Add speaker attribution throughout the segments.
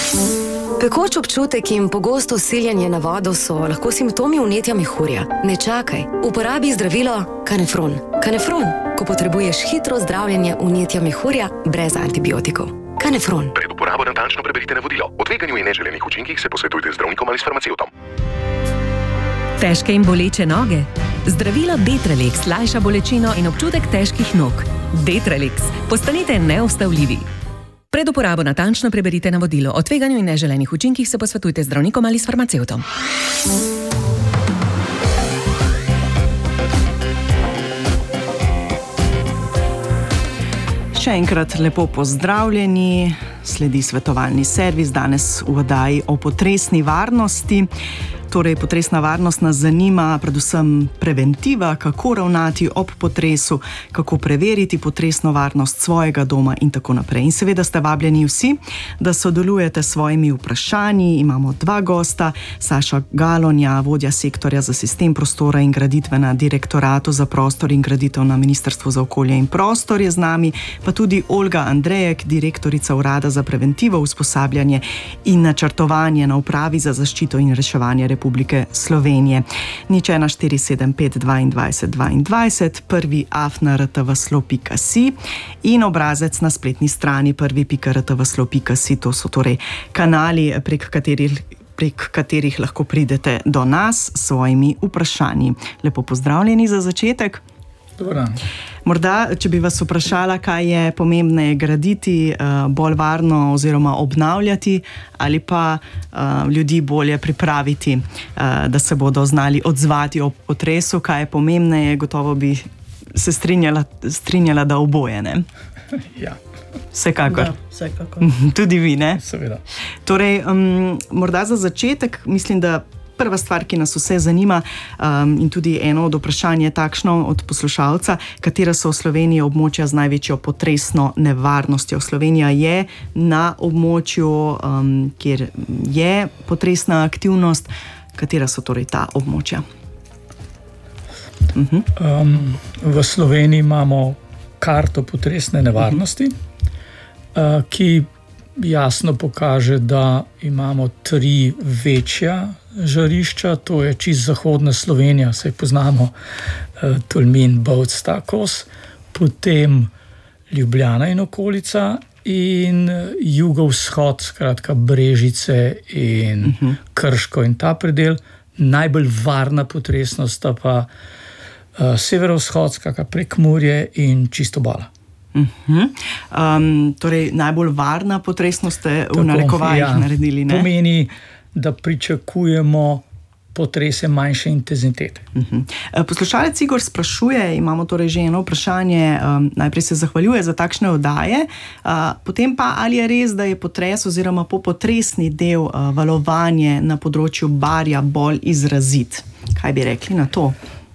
Speaker 1: Pekoč občutek in pogosto siljenje na vodo so lahko simptomi vnetja mehurja. Ne čakaj, uporabi zdravilo Kanefron. Kanefron, ko potrebuješ hitro zdravljenje vnetja mehurja brez antibiotikov. Kanefron.
Speaker 2: Pred uporabo natančno preberite navodilo. O tveganju in neželenih učinkih se posvetujte z zdravnikom ali s farmacevtom.
Speaker 3: Težke in boleče noge? Zdravilo Detralex lajša bolečino in občutek težkih nog. Detralex. Postanite neustavljivi. Pred uporabo natančno preberite navodilo. O tveganju in neželenih učinkih se posvetujte z zdravnikom ali s farmacevtom.
Speaker 4: Še enkrat lepo pozdravljeni. Sledi svetovalni servis danes v oddaji o potresni varnosti. Torej, potresna varnost nas zanima predvsem preventiva, kako ravnati ob potresu, kako preveriti potresno varnost svojega doma in tako naprej. In seveda ste vabljeni vsi, da sodelujete s svojimi vprašanji. Imamo dva gosta, Saša Galonja, vodja sektorja za sistem prostora in graditve na Direktoratu za prostor in graditev na Ministrstvu za okolje in prostor je z nami, pa tudi Olga Andrejek, direktorica Urada za preventivo, usposabljanje in načrtovanje na Upravi za zaščito in reševanje Republike Slovenije. 01475 22 22, prvi afna.rtvslo.si in obrazec na spletni strani prvi.rtvslo.si. To so torej kanali, prek katerih lahko pridete do nas s svojimi vprašanji. Lepo pozdravljeni za začetek.
Speaker 5: Dobar dan.
Speaker 4: Morda, če bi vas vprašala, kaj je pomembneje graditi, bolj varno oziroma obnavljati ali pa ljudi bolje pripraviti, da se bodo znali odzvati ob potresu, kaj je pomembneje, gotovo bi se strinjala, da oboje, ne?
Speaker 5: Ja.
Speaker 4: Vsekakor.
Speaker 6: Da, vsekakor.
Speaker 4: Tudi vi, ne?
Speaker 5: Seveda.
Speaker 4: Torej, morda za začetek, mislim, da prva stvar, ki nas vse zanima, in tudi eno od vprašanj je takšno od poslušalca, katera so v Sloveniji območja z največjo potresno nevarnostjo. Slovenija je na območju, kjer je potresna aktivnost. Katera so torej ta območja?
Speaker 5: V Sloveniji imamo karto potresne nevarnosti, ki jasno pokaže, da imamo 3 večja žarišča, to je čisto zahodna Slovenija, saj poznamo Tolmin, Bovec, Takos, potem Ljubljana in okolica in jugovzhod, skratka Brežice in Krško in ta predel. Najbolj varna potresnost sta pa severovzhod, skratka Prekmurje in čisto Obala.
Speaker 4: Torej, najbolj varna potresnost ste v narekovajih naredili, ne?
Speaker 5: Pomeni, da pričakujemo potrese manjše intenzitete.
Speaker 4: Poslušalec Igor sprašuje, imamo torej že eno vprašanje, najprej se zahvaljuje za takšne oddaje, potem pa ali je res, da je potres oziroma popotresni del valovanje na področju Barja bolj izrazit? Kaj bi rekli na to?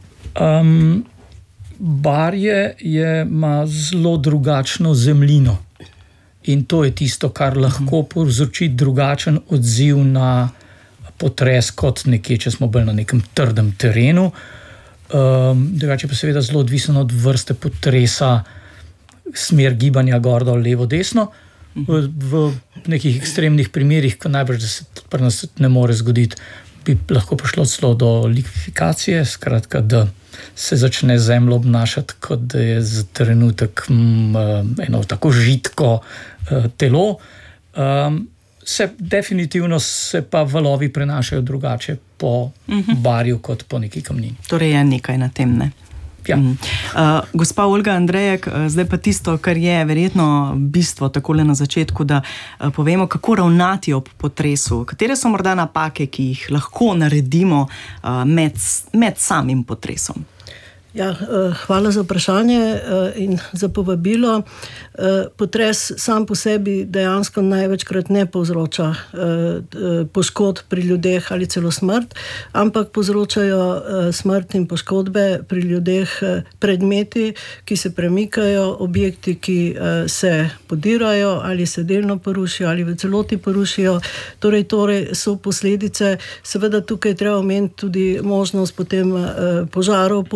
Speaker 4: Barje
Speaker 5: ima zelo drugačno zemljino in to je tisto, kar lahko povzroči drugačen odziv na potres kot nekje, če smo bolj na nekem trdem terenu. Drugače pa seveda zelo odvisno od vrste potresa, smer gibanja gor dol, levo, desno. V nekih ekstremnih primerih, ko najbrž se pri nas ne more zgoditi, bi lahko prišlo celo do likvifikacije, skratka, da se začne zemlja obnašati, kot da je za trenutek eno tako žitko telo. Definitivno se pa valovi prenašajo drugače po barju kot po neki kamnini.
Speaker 4: Torej je nekaj na tem, ne?
Speaker 5: Ja.
Speaker 4: Gospa Olga Andrejek, zdaj pa tisto, kar je verjetno bistvo takole na začetku, da povemo, kako ravnati ob potresu. Katere so morda napake, ki jih lahko naredimo med samim potresom?
Speaker 6: Ja, hvala za vprašanje in za povabilo. Potres sam po sebi dejansko največkrat ne povzroča poškodb pri ljudeh ali celo smrt, ampak povzročajo smrt in poškodbe pri ljudeh predmeti, ki se premikajo, objekti, ki se podirajo ali se delno porušijo ali v celoti porušijo. Torej so posledice. Seveda tukaj treba omeniti tudi možnost potem požarov po potresu,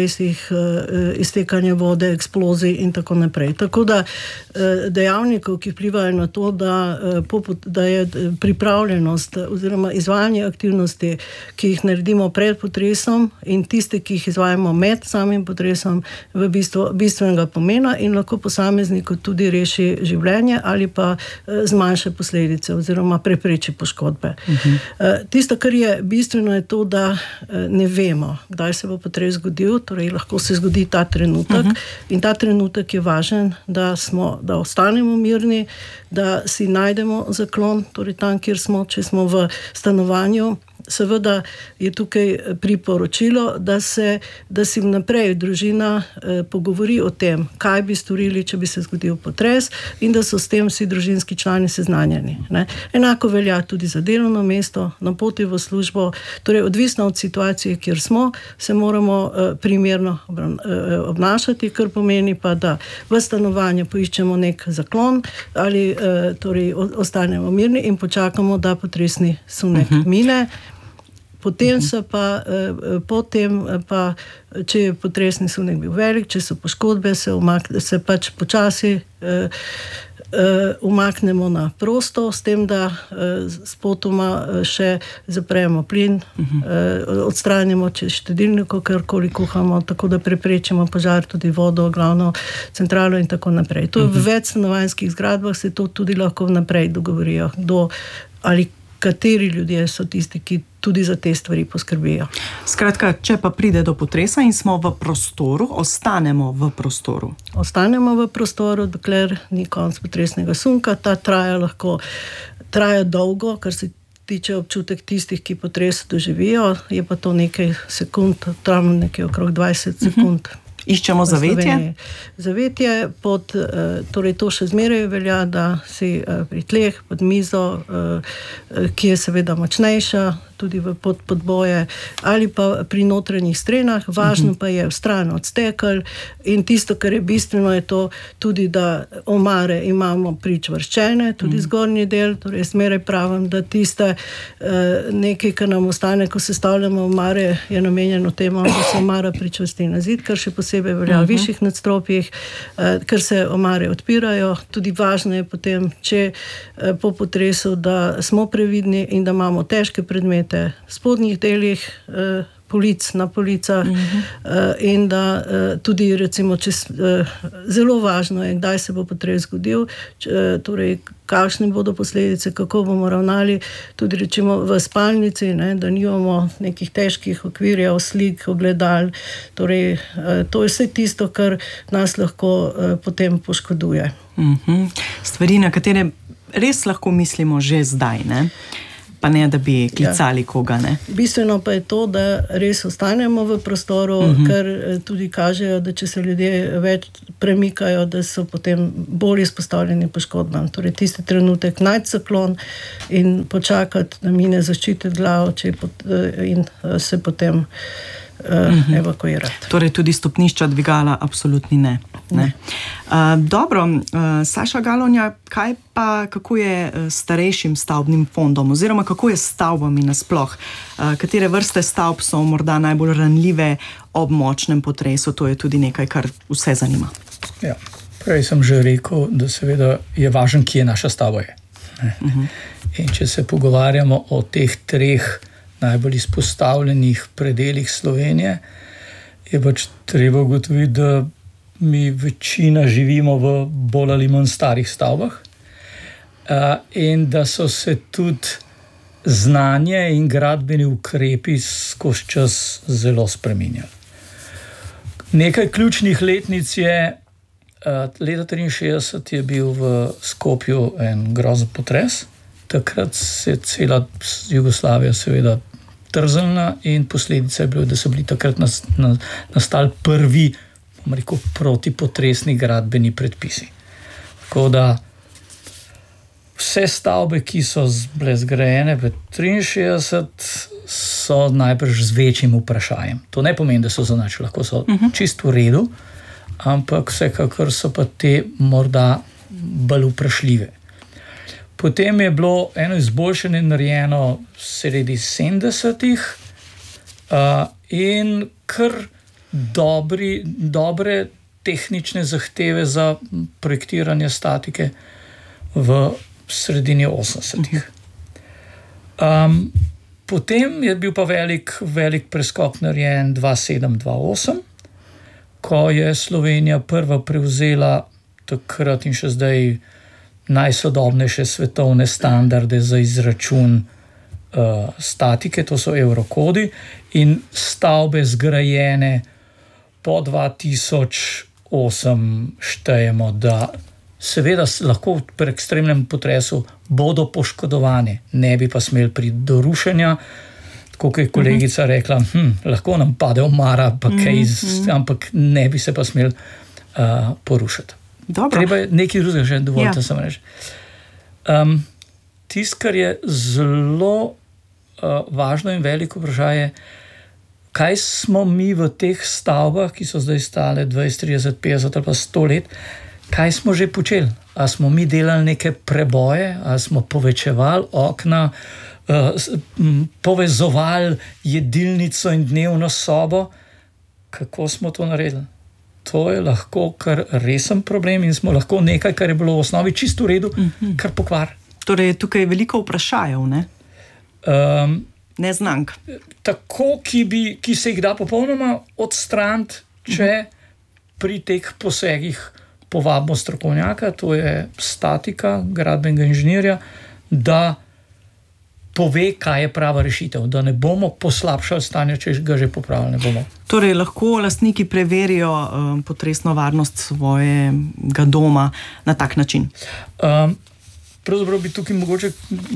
Speaker 6: potresih, iztekanje vode, eksplozij in tako naprej. Tako da dejavnikov, ki vplivajo na to, da je pripravljenost oziroma izvajanje aktivnosti, ki jih naredimo pred potresom in tiste, ki jih izvajamo med samim potresom, v bistvu bistvenega pomena in lahko posamezniku tudi reši življenje ali pa zmanjša posledice oziroma prepreči poškodbe. Tisto, kar je bistveno, je to, da ne vemo, kdaj se bo potres zgodil, torej lahko se zgodi ta trenutek in ta trenutek je važen, da ostanemo mirni, da si najdemo zaklon, torej tam, kjer smo, če smo v stanovanju. Seveda je tukaj priporočilo, da si vnaprej družina pogovori o tem, kaj bi storili, če bi se zgodil potres in da so s tem vsi družinski člani seznanjeni. Enako velja tudi za delovno mesto, na poti v službo, torej odvisno od situacije, kjer smo, se moramo primerno obnašati, kar pomeni pa, da v stanovanju poiščemo nek zaklon ali torej ostanemo mirni in počakamo, da potresni sunek mine. Potem pa, če je potresni sunek bil velik, če so poškodbe, se pač počasi umaknemo na prosto, s tem, da spotoma še zapremo plin, odstranimo čez štedilnico, karkoli kuhamo, tako da preprečimo požar, tudi vodo, glavno centralo in tako naprej. To v večstanovanjskih zgradbah se to tudi lahko vnaprej dogovorijo, kdo ali kateri ljudje so tisti, ki tudi za te stvari poskrbijo.
Speaker 4: Skratka, če pa pride do potresa in smo v prostoru, ostanemo v prostoru.
Speaker 6: Ostanemo v prostoru, dokler ni konec potresnega sunka. Ta traja dolgo, kar se tiče občutek tistih, ki potres doživijo, je pa to nekaj sekund, tam nekaj okrog 20 sekund.
Speaker 4: Iščemo zavetje?
Speaker 6: Zavetje torej to še zmeraj velja, da si pri tleh, pod mizo, ki je seveda močnejša, tudi pod podboje, ali pa pri notranjih strenah. Važno pa je vstran od stekel in tisto, kar je bistveno, je to tudi, da omare imamo pričvrščene, tudi zgornji del, torej zmeraj pravim, da tiste nekaj, kar nam ostane, ko sestavljamo omare, je namenjeno temu, da se omara pričvrsti na zid, kar še posebej velja v višjih nadstropjih, ker se omare odpirajo. Tudi važno je potem, če po potresu, da smo previdni in da imamo težke predmete v spodnjih delih na policah in da tudi recimo, zelo važno je, kdaj se bo potres zgodil, torej kakšne bodo posledice, kako bomo ravnali, tudi recimo v spalnici, da nimamo nekih težkih okvirjev, slik, ogledal, torej to je vse tisto, kar nas lahko potem poškoduje.
Speaker 4: Stvari, na katere res lahko mislimo že zdaj, ne? Pa ne, da bi klicali koga, ne?
Speaker 6: Bistveno pa je to, da res ostanemo v prostoru, ker tudi kažejo, da če se ljudje več premikajo, da so potem bolj izpostavljeni poškodbam. Torej tisti trenutek najti zaklon in počakati, da mine zaščititi glavo in se potem evakuirati.
Speaker 4: Torej tudi stopnišča, dvigala absolutni ne. Dobro, Saša Galonja, kako je starejšim stavbnim fondom oziroma kako je s stavbami nasploh? Katere vrste stavb so morda najbolj ranljive ob močnem potresu? To je tudi nekaj, kar vse zanima.
Speaker 5: Ja, prej sem že rekel, da seveda je važno, kje naša stavba je. In če se pogovarjamo o teh treh najbolj izpostavljenih predelih Slovenije, je pač treba ugotoviti, da mi večina živimo v bolj ali manj starih stavbah in da so se tudi znanje in gradbeni ukrepi skozi čas zelo spreminjali. Nekaj ključnih letnic je, leta 1963 je bil v Skopju en grozen potres. Takrat se je cela Jugoslavija seveda trzalna in posledica je bilo, da so bili takrat nastali prvi, bom rekel, protipotresni gradbeni predpisi. Tako da vse stavbe, ki so bile zgrajene v 1963, so najbrž z večjim vprašanjem. To ne pomeni, da so zanač, lahko so čisto v redu, ampak vsekakor so pa te morda bolj vprašljive. Potem je bilo eno izboljšanje narejeno sredi 70-ih in kar dobre tehnične zahteve za projektiranje statike v sredini 80-ih. Potem je bil pa velik preskok narejen 2007-2008, ko je Slovenija prva prevzela takrat in še zdaj najsodobnejše svetovne standarde za izračun statike, to so evrokodi, in stavbe zgrajene po 2008 štejemo, da seveda lahko pri ekstremnem potresu bodo poškodovane, ne bi pa smeli priti do rušenja, tako kot je kolegica rekla, lahko nam pade omara, pa kaj, ampak ne bi se pa smeli porušiti.
Speaker 4: Dobro.
Speaker 5: Treba je nekaj drugega že dovolite samo reči. Tisto, kar je zelo važno in veliko vprašanje, kaj smo mi v teh stavbah, ki so zdaj stale 20, 30, 50 ali pa 100 let, kaj smo že počeli? A smo mi delali neke preboje, a smo povečevali okna, povezovali jedilnico in dnevno sobo? Kako smo to naredili? To je lahko kar resen problem in smo lahko nekaj, kar je bilo v osnovi čisto v redu, kar pokvar.
Speaker 4: Torej, tukaj je veliko vprašajev, ne? Neznank.
Speaker 5: Tako, ki se jih da popolnoma odstraniti, če pri teh posegih povabimo strokovnjaka, to je statika, gradbenega inženirja, da pove, kaj je prava rešitev, da ne bomo poslabšali stanje, če ga že popravili ne bomo.
Speaker 4: Torej, lahko lastniki preverijo potresno varnost svojega doma na tak način?
Speaker 5: Pravzaprav bi tukaj mogoče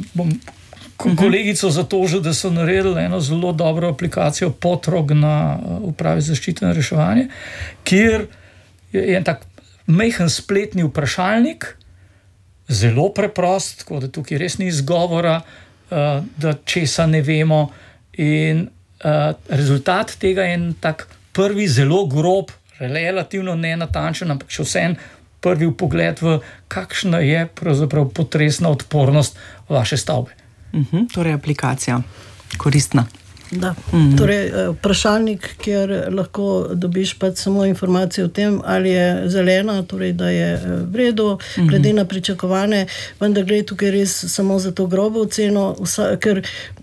Speaker 5: kolegico zatožil, da so naredili eno zelo dobro aplikacijo Potrog na Upravi za zaščito in reševanje, kjer je en tak majhen spletni vprašalnik, zelo preprost, tako da tukaj res ni izgovora, da česa ne vemo, in rezultat tega je en tak prvi zelo grob, relativno nenatančen, ampak še vsem prvi vpogled v kakšna je pravzaprav potresna odpornost vaše stavbe.
Speaker 4: Torej aplikacija koristna.
Speaker 6: Da. Torej, vprašalnik, kjer lahko dobiš pač samo informacije o tem, ali je zelena, torej da je v redu, glede na pričakovane, vendar gre tukaj res samo za to grobo oceno, ker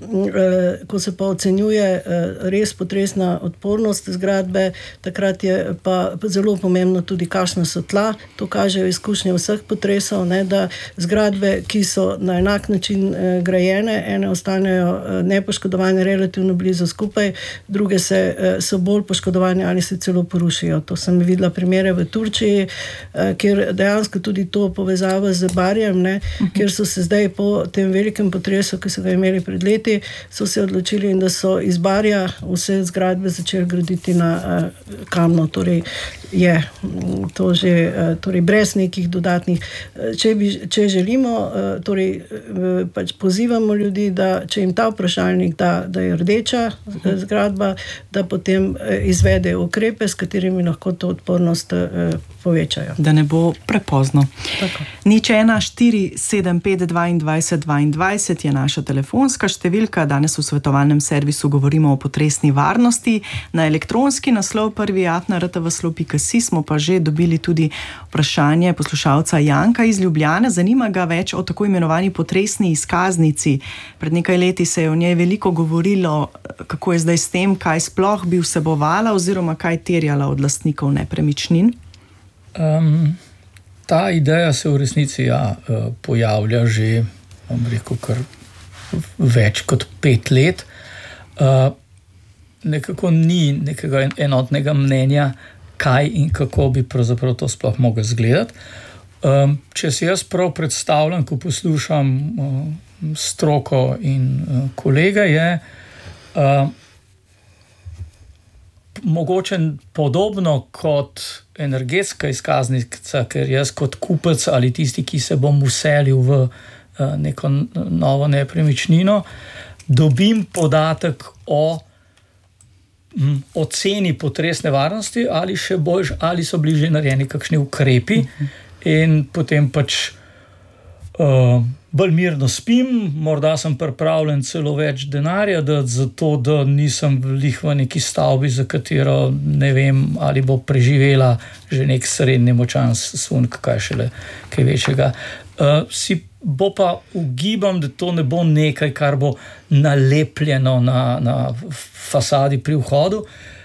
Speaker 6: ko se pa ocenjuje res potresna odpornost zgradbe, takrat je pa zelo pomembno tudi, kakšna so tla. To kažejo izkušnje vseh potresov, ne, da zgradbe, ki so na enak način grajene, ene ostanejo nepoškodovane relativno blizu skupaj, druge so bolj poškodovane ali se celo porušijo. To sem videla primere v Turčiji, kjer dejansko tudi to povezava z Barjem, ne, kjer so se zdaj po tem velikem potresu, ki so ga imeli pred leti, so se odločili, da so iz Barja vse zgradbe začeli graditi na kamno. Torej je to že torej brez nekih dodatnih. Če želimo, torej pač pozivamo ljudi, da če jim ta vprašalnik da je rdeča zgradba, da potem izvedejo ukrepe, s katerimi lahko to odpornost povečajo.
Speaker 4: Da ne bo prepozno.
Speaker 6: Tako.
Speaker 4: 014 755 22 22 je naša telefonska številka. Danes v svetovalnem servisu govorimo o potresni varnosti. Na elektronski naslov prvi@rtv.si smo pa že dobili tudi vprašanje poslušalca Janka iz Ljubljane. Zanima ga več o tako imenovani potresni izkaznici. Pred nekaj leti se je o njej veliko govorilo, kako je zdaj s tem, kaj sploh bi vsebovala oziroma kaj terjala od lastnikov nepremičnin.
Speaker 5: Ta ideja se v resnici pojavlja že, bom rekel, kar več kot 5 let. Nekako ni nekega enotnega mnenja, kaj in kako bi pravzaprav to sploh moglo izgledati. Če si jaz prav predstavljam, ko poslušam stroko in kolega, je mogoče podobno kot energetska izkaznica, ker jaz kot kupec ali tisti, ki se bom vselil v neko novo nepremičnino, dobim podatek o oceni potresne varnosti ali še bolj, ali so bili že narejeni kakšni ukrepi in potem pač bolj mirno spim, morda sem pripravljen celo več denarja dati za to, da nisem v neki stavbi, za katero ne vem, ali bo preživela že nek srednje močan sunk, kaj šele kaj večjega. Bo pa ugibam, da to ne bo nekaj, kar bo nalepljeno na fasadi pri vhodu.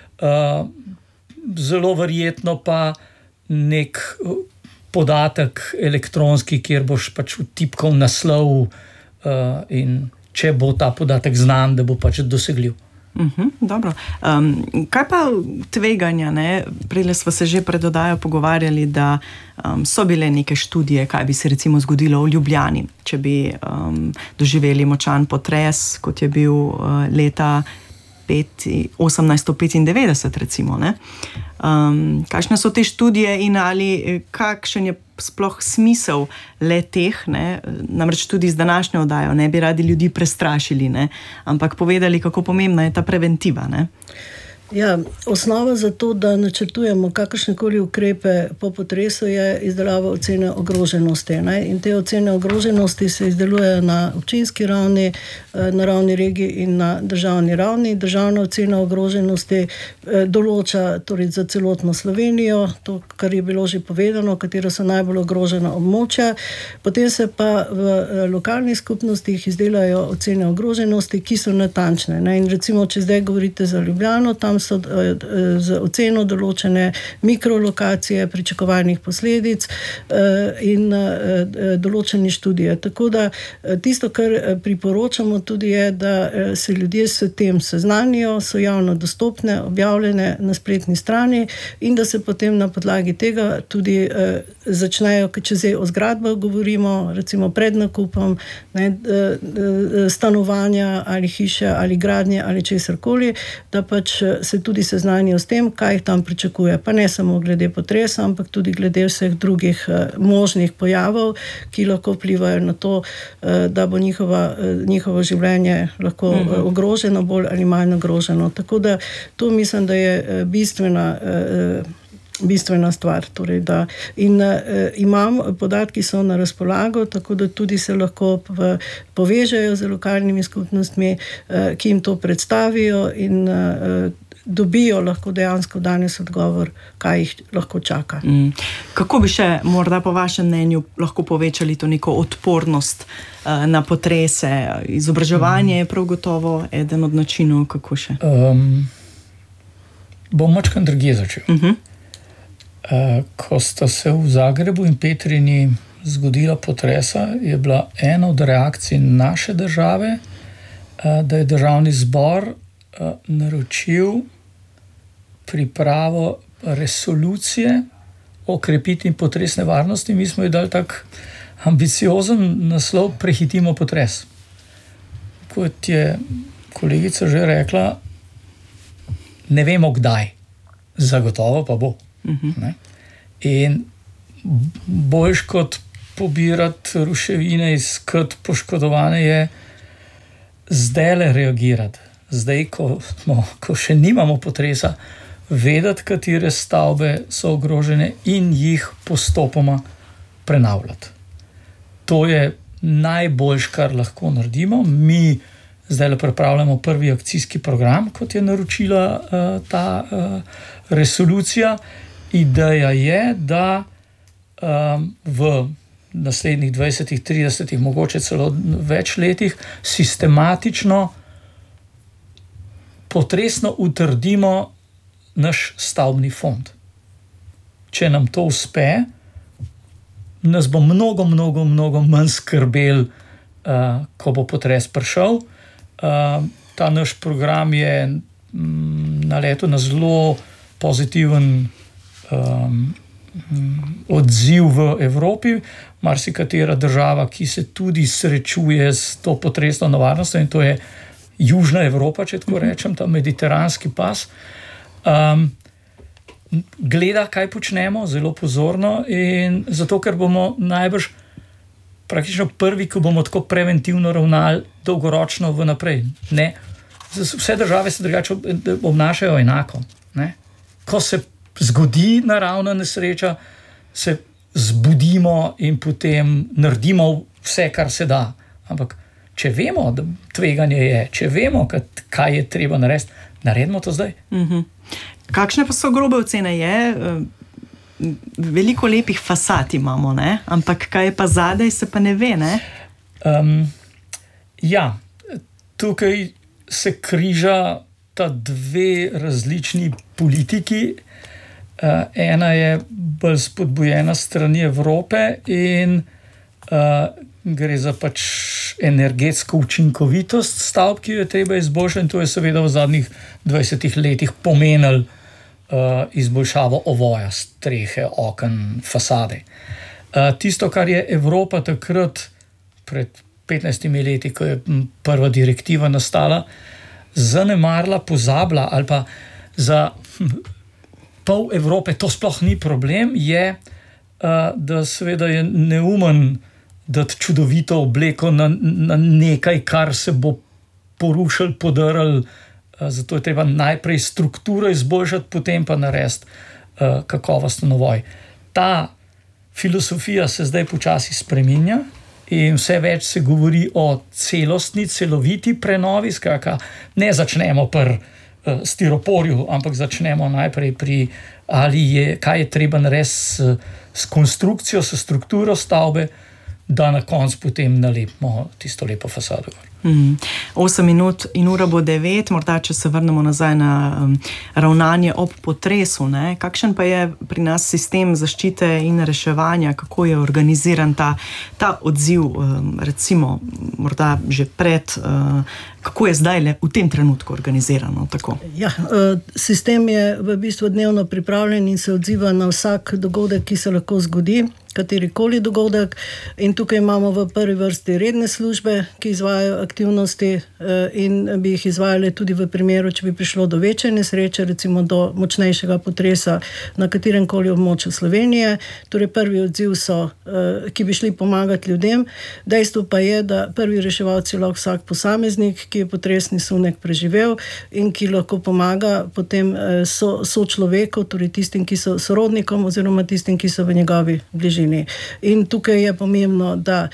Speaker 5: Zelo verjetno pa nek podatek elektronski, kjer boš pač vtipkal naslov in če bo ta podatek znan, da bo pač dosegljiv.
Speaker 4: Dobro. Kaj pa tveganja? Prejle smo se že pred oddajo pogovarjali, da so bile neke študije, kaj bi se recimo zgodilo v Ljubljani, če bi doživeli močan potres, kot je bil leta 1895 recimo. Kakšne so te študije in ali kakšen je sploh smisel le teh, namreč tudi z današnjo oddajo ne bi radi ljudi prestrašili, ampak povedali, kako pomembna je ta preventiva.
Speaker 6: Ja, osnova za to, da načrtujemo kakršnekoli ukrepe po potresu, je izdelava ocene ogroženosti. In te ocene ogroženosti se izdelujejo na občinski ravni, na ravni regij in na državni ravni. Državna ocena ogroženosti določa torej za celotno Slovenijo, to, kar je bilo že povedano, katera so najbolj ogrožena območja. Potem se pa v lokalnih skupnostih izdelajo ocene ogroženosti, ki so natančne. In recimo, če zdaj govorite za Ljubljano, tam so z oceno določene mikrolokacije pričakovanih posledic in določene študije. Tako da tisto, kar priporočamo tudi je, da se ljudje s tem seznanijo, so javno dostopne, objavljene na spletni strani in da se potem na podlagi tega tudi začnejo, če zdaj o zgradbah govorimo, recimo pred nakupom stanovanja ali hiše ali gradnje ali česarkoli, da pač se tudi seznanijo s tem, kaj jih tam pričakuje. Pa ne samo glede potresa, ampak tudi glede vseh drugih možnih pojavov, ki lahko vplivajo na to, da bo njihovo življenje lahko ogroženo, bolj ali manj ogroženo. Tako da to mislim, da je bistvena stvar. Torej, podatki so na razpolago, tako da tudi se lahko povežejo z lokalnimi skupnostmi, ki jim to predstavijo in dobijo lahko dejansko danes odgovor, kaj jih lahko čaka.
Speaker 4: Kako bi še morda po vašem mnenju lahko povečali to neko odpornost na potrese? Izobraževanje je prav gotovo eden od načinov, kako še?
Speaker 5: Bom mačkam drugje začel. Ko sta se v Zagrebu in Petrini zgodila potresa, je bila ena od reakcij naše države, da je Državni zbor naročil pripravo resolucije o krepitvi potresne varnosti. Mi smo ji dali tak ambiciozen naslov Prehitimo potres. Kot je kolegica že rekla, ne vemo kdaj, zagotovo pa bo. In boljš kot pobirati ruševine, iskati poškodovane, je zdajle reagirati. Zdaj, ko še nimamo potresa, vedeti, katere stavbe so ogrožene in jih postopoma prenavljati. To je najboljš, kar lahko naredimo. Mi zdaj pripravljamo prvi akcijski program, kot je naročila ta resolucija. Ideja je, da v naslednjih 20, 30, mogoče celo več letih sistematično potresno utrdimo naš stavbni fond. Če nam to uspe, nas bo mnogo manj skrbel, ko bo potres prišel. Ta naš program je naletel na zelo pozitiven odziv v Evropi. Marsikatera država, ki se tudi srečuje s to potresno nevarnostjo, in to je Južna Evropa, če tako rečem, ta mediteranski pas, gleda, kaj počnemo, zelo pozorno, in zato, ker bomo najbrž praktično prvi, ko bomo tako preventivno ravnali dolgoročno vnaprej. Vse države se drugače obnašajo enako. Ko se zgodi naravna nesreča, se zbudimo in potem naredimo vse, kar se da. Ampak če vemo, da tveganje je, če vemo, kaj je treba narediti, naredimo to zdaj.
Speaker 4: Kakšne pa so grobe ocene? Veliko lepih fasad imamo, ne? Ampak kaj je pa zadaj, se pa ne ve, ne?
Speaker 5: Tukaj se križa ta dve različni politiki. Ena je bolj spodbujena strani Evrope in gre za pač energetsko učinkovitost stavb, ki jo je treba izboljšati, in to je seveda v zadnjih 20 letih pomenilo izboljšavo ovoja, strehe, oken, fasade. Tisto, kar je Evropa takrat pred 15 leti, ko je prva direktiva nastala, zanemarila, pozabila, ali pa za pol Evrope to sploh ni problem, je, da seveda je neumen dati čudovito obleko na nekaj, kar se bo porušil, podrl. Zato je treba najprej strukturo izboljšati, potem pa narediti kakovosten ovoj. Ta filozofija se zdaj počasi spreminja in vse več se govori o celostni, celoviti prenovi, skratka, ne začnemo pri stiroporju, ampak začnemo najprej pri kaj je treba narediti s konstrukcijo, s strukturo stavbe, da na koncu potem nalepimo tisto lepo fasado.
Speaker 4: 8 minut in ura bo 9, morda če se vrnemo nazaj na ravnanje ob potresu, ne? Kakšen pa je pri nas sistem zaščite in reševanja, kako je organiziran ta odziv, recimo morda že pred, kako je zdaj v tem trenutku organizirano? Tako?
Speaker 6: Sistem je v bistvu dnevno pripravljen in se odziva na vsak dogodek, ki se lahko zgodi, katerikoli dogodek, in tukaj imamo v prvi vrsti redne službe, ki izvajajo aktivnosti in bi jih izvajali tudi v primeru, če bi prišlo do večje nesreče, recimo do močnejšega potresa na kateremkoli območju Slovenije. Torej prvi odziv so, ki bi šli pomagati ljudem. Dejstvo pa je, da prvi reševalci lahko vsak posameznik, ki je potresni sunek preživel in ki lahko pomaga potem sočloveku, torej tistim, ki so sorodnikom oziroma tistim, ki so v njegovi bližini. In tukaj je pomembno, da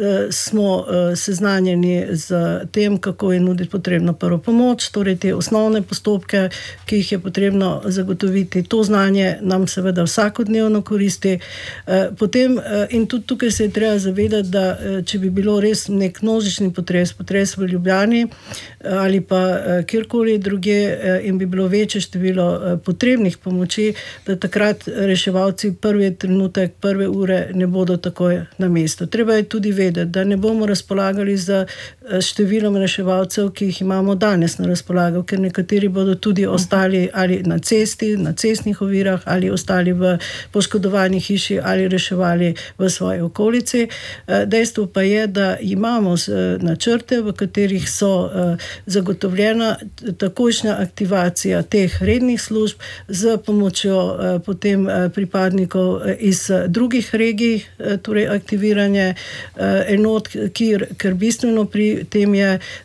Speaker 6: smo seznanjeni z tem, kako je nuditi potrebno prvo pomoč, torej te osnovne postopke, ki jih je potrebno zagotoviti. To znanje nam seveda vsakodnevno koristi. Potem, in tudi tukaj se je treba zavedati, da če bi bilo res nek množični potres v Ljubljani ali pa kjerkoli druge in bi bilo večje število potrebnih pomoči, da takrat reševalci prvi trenutek, prve ure ne bodo takoj na mestu. Treba je tudi vedeti, da ne bomo razpolagali z številom reševalcev, ki jih imamo danes na razpolago, ker nekateri bodo tudi ostali ali na cesti, na cestnih ovirah, ali ostali v poškodovani hiši, ali reševali v svoji okolici. Dejstvo pa je, da imamo načrte, v katerih so zagotovljena takojšnja aktivacija teh rednih služb z pomočjo potem pripadnikov iz drugih regij, torej aktiviranje enot, ker bistveno pri tem je,